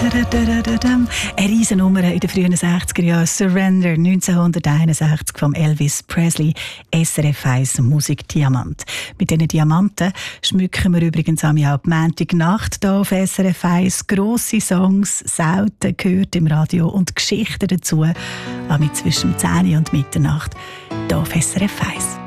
Eine Riesennummer in den frühen 60er Jahren. Surrender 1961 vom Elvis Presley. SRF 1 Musikdiamant. Mit diesen Diamanten schmücken wir übrigens am Jahr die Montagnacht hier auf SRF 1. Grosse Songs, selten gehört im Radio und Geschichten dazu. Auch mit zwischen 10 und Mitternacht hier auf SRF 1.